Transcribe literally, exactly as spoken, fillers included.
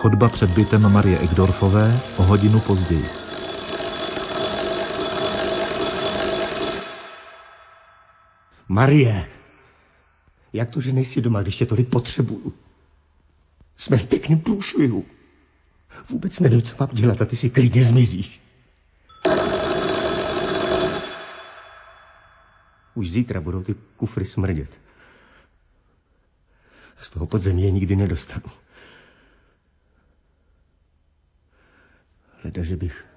chodba před bytem Marie Egdorfové o hodinu později. Marie, jak to, že nejsi doma, když tě tolik potřebuju? Jsme v pěkném průšvihu. Vůbec nevím, co mám dělat a ty si klidně zmizíš. Už zítra budou ty kufry smrdět. Z toho podzemí je nikdy nedostanu. Leda, že bych